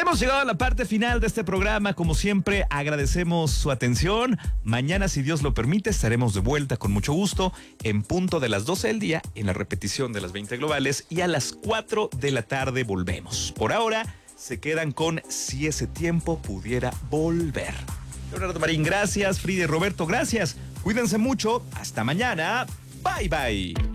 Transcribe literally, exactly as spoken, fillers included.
Hemos llegado a la parte final de este programa. Como siempre, agradecemos su atención. Mañana, si Dios lo permite, estaremos de vuelta con mucho gusto en punto de las doce del día en la repetición de las veinte globales y a las cuatro de la tarde volvemos. Por ahora, se quedan con Si ese tiempo pudiera volver. Leonardo Marín, gracias. Frida y Roberto, gracias. Cuídense mucho. Hasta mañana. Bye, bye.